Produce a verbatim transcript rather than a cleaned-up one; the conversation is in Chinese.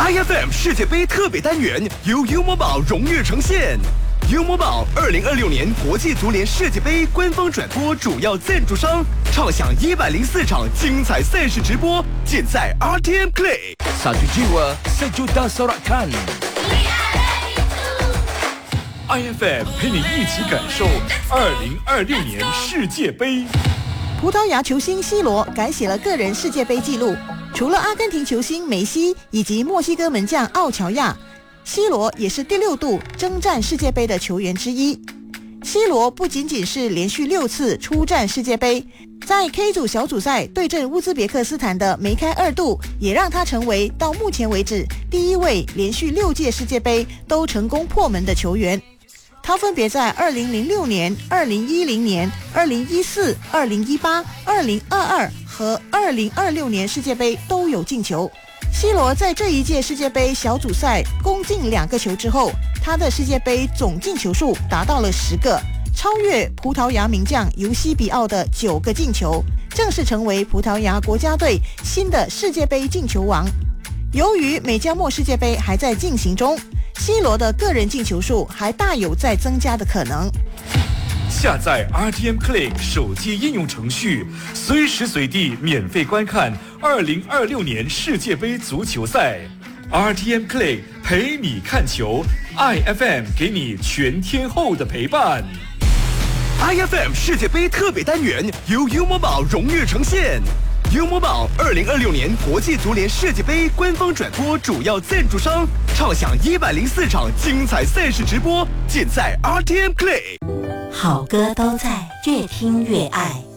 I F M 世界杯特别单元由 U Mobile 荣誉呈现。U Mobile 二零二六年国际足联世界杯官方转播主要赞助商，畅享一百零四场精彩赛事直播，尽在 R T M Play。 Satu jiwa, sejuta sorakan。 I F M 陪你一起感受二零二六年世界杯。 葡萄牙球星 C 罗改写了个人世界杯纪录，除了阿根廷球星梅西以及墨西哥门将奥乔亚，C 罗也是第六度征战世界杯的球员之一。C 罗不仅仅是连续六次出战世界杯，在 K 组小组赛对阵乌兹别克斯坦的梅开二度，也让他成为到目前为止第一位连续六届世界杯都成功破门的球员。他分别在二零零六年、二零一零年、二零一四、二零一八、二零二二和二零二六年世界杯都有进球。C 罗在这一届世界杯小组赛攻进两个球之后，他的世界杯总进球数达到了十个，超越葡萄牙名将尤西比奥的九个进球，正式成为葡萄牙国家队新的世界杯进球王。由于美加墨世界杯还在进行中，C 罗的个人进球数还大有再增加的可能。 下载 R T M Play 手机应用程序，随时随地免费观看二零二六年世界杯足球赛。R T M Play 陪你看球 ，I F M 给你全天候的陪伴。 I F M 世界杯特别单元由 U Mobile 荣誉呈现。U Mobile 二零二六年国际足联世界杯官方转播主要赞助商，畅享一百零四场精彩赛事直播，尽在 R T M Play。 好歌都在，越听越爱。